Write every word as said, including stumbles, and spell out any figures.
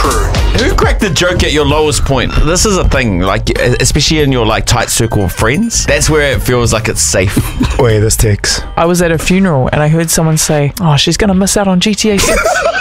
crew. Who cracked the joke at your lowest point? This is a thing, like, especially in your like tight circle of friends. That's where it feels like it's safe. Wait, this takes. I was at a funeral and I heard someone say, oh, she's going to miss out on G T A six.